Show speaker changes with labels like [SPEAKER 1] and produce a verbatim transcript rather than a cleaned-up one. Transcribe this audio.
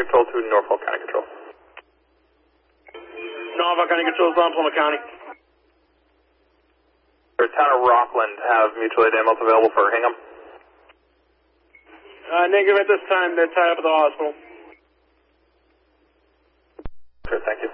[SPEAKER 1] Control to Norfolk County Control.
[SPEAKER 2] Norfolk County Control, on Plymouth County.
[SPEAKER 1] The town of Rockland have mutual aid ambulance available for Hingham.
[SPEAKER 2] Uh, negative at this time. They're tied up at the hospital.
[SPEAKER 1] Sure, thank you.